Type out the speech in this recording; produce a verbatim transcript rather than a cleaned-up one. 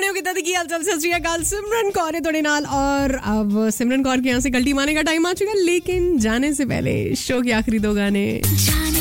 हो कितना की हाल चाल? सत श्री अकाल, सिमरन कौर है थोड़े नाल। और अब सिमरन कौर के यहाँ से गलती मारने का टाइम आ चुका है, लेकिन जाने से पहले शो के आखिरी दो गाने।